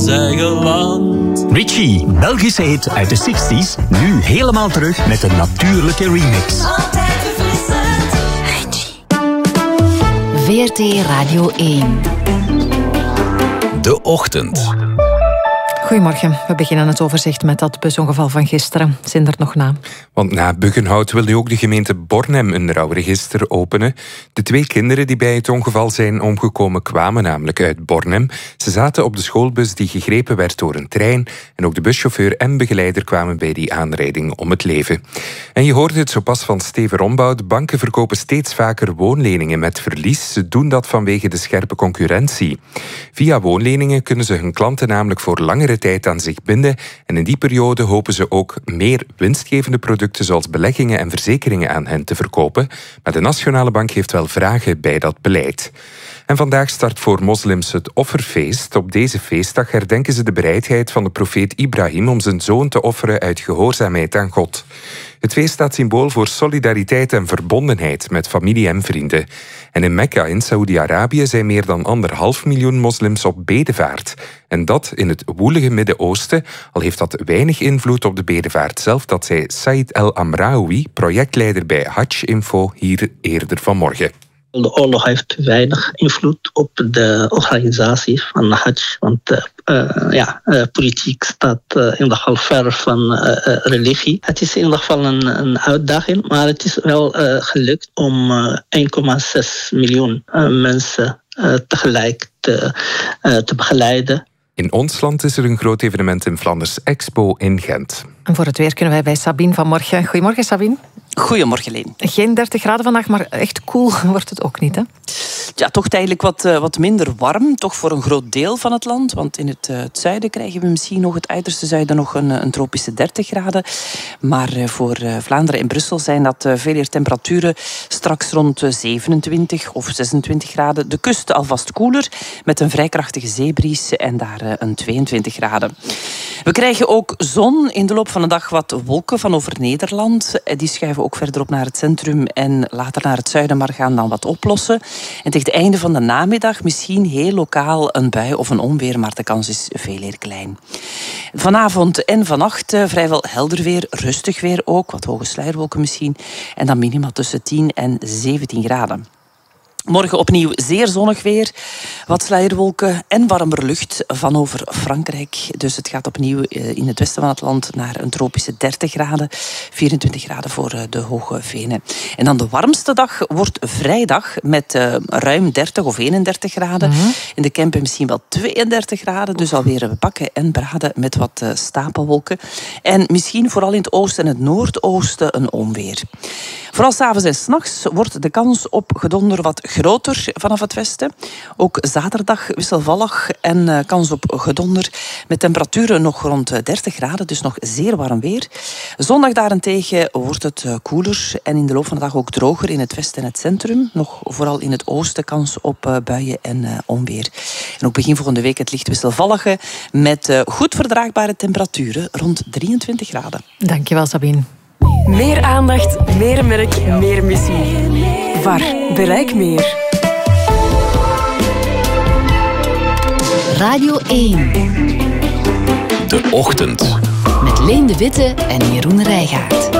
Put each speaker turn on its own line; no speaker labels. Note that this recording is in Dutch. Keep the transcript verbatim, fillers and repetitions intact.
eigen land.
Richie, Belgische hit uit de zestig's, nu helemaal terug met een natuurlijke remix.
Altijd verfrissend. Richie. V R T Radio één.
De Ochtend.
Goedemorgen. We beginnen het overzicht met dat busongeval van gisteren. Zindert nog na.
Want na Buggenhout wil nu ook de gemeente Bornem een rouwregister openen. De twee kinderen die bij het ongeval zijn omgekomen kwamen namelijk uit Bornem. Ze zaten op de schoolbus die gegrepen werd door een trein. En ook de buschauffeur en begeleider kwamen bij die aanrijding om het leven. En je hoorde het zo pas van Steven Rombout. Banken verkopen steeds vaker woonleningen met verlies. Ze doen dat vanwege de scherpe concurrentie. Via woonleningen kunnen ze hun klanten namelijk voor langere tijd aan zich binden en in die periode hopen ze ook meer winstgevende producten zoals beleggingen en verzekeringen aan hen te verkopen. Maar de Nationale Bank heeft wel vragen bij dat beleid. En vandaag start voor moslims het offerfeest. Op deze feestdag herdenken ze de bereidheid van de profeet Ibrahim om zijn zoon te offeren uit gehoorzaamheid aan God. Het feest staat symbool voor solidariteit en verbondenheid met familie en vrienden. En in Mekka in Saoedi-Arabië zijn meer dan anderhalf miljoen moslims op bedevaart. En dat in het woelige Midden-Oosten, al heeft dat weinig invloed op de bedevaart zelf, dat zei Said El Amraoui, projectleider bij Hajj Info, hier eerder vanmorgen.
De oorlog heeft weinig invloed op de organisatie van de Hajj. Want uh, uh, ja, uh, politiek staat uh, in ieder geval ver van uh, uh, religie. Het is in ieder geval een, een uitdaging. Maar het is wel uh, gelukt om uh, één komma zes miljoen uh, mensen uh, tegelijk te, uh, te begeleiden.
In ons land is er een groot evenement in Flanders Expo in Gent.
En voor het weer kunnen wij bij Sabine vanmorgen. Goedemorgen, Sabine.
Goedemorgen, Leen.
Geen dertig graden vandaag, maar echt koel wordt het ook niet, hè?
Ja, toch tijdelijk wat, uh, wat minder warm. Toch voor een groot deel van het land. Want in het, uh, het zuiden krijgen we misschien nog, het uiterste zuiden, nog een, een tropische dertig graden. Maar uh, voor uh, Vlaanderen en Brussel zijn dat uh, veel meer temperaturen. Straks rond uh, zevenentwintig of zesentwintig graden. De kust alvast koeler, met een vrij krachtige zeebries. En daar uh, een tweeëntwintig graden. We krijgen ook zon. In de loop van de dag wat wolken van over Nederland. Die schuiven ook verder op naar het centrum en later naar het zuiden, maar gaan dan wat oplossen. En tegen het einde van de namiddag misschien heel lokaal een bui of een onweer, maar de kans is veel eer klein. Vanavond en vannacht uh, vrijwel helder weer, rustig weer ook, wat hoge sluierwolken misschien. En dan minima tussen tien en zeventien graden. Morgen opnieuw zeer zonnig weer, wat sluierwolken en warmer lucht van over Frankrijk. Dus het gaat opnieuw in het westen van het land naar een tropische dertig graden, vierentwintig graden voor de Hoge Venen. En dan de warmste dag wordt vrijdag met uh, ruim dertig of eenendertig graden. Mm-hmm. In de Kempen misschien wel tweeëndertig graden, dus alweer bakken en braden met wat uh, stapelwolken. En misschien vooral in het oosten en het noordoosten een onweer. Vooral 's avonds en 's nachts wordt de kans op gedonder wat groter vanaf het westen. Ook zaterdag wisselvallig en uh, kans op gedonder met temperaturen nog rond dertig graden, dus nog zeer warm weer. Zondag daarentegen wordt het uh, koeler en in de loop van de dag ook droger in het westen en het centrum. Nog vooral in het oosten kans op uh, buien en uh, onweer. En ook begin volgende week het licht wisselvallige met uh, goed verdraagbare temperaturen rond drieëntwintig graden.
Dankjewel, Sabine.
Meer aandacht, meer merk, meer missie. V A R, bereik meer.
Radio één.
De Ochtend.
Met Leen de Witte en Jeroen Rijgaard.